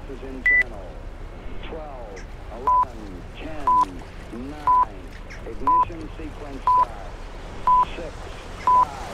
is internal. 12, 11, 10, 9. Ignition sequence start. 6, 5.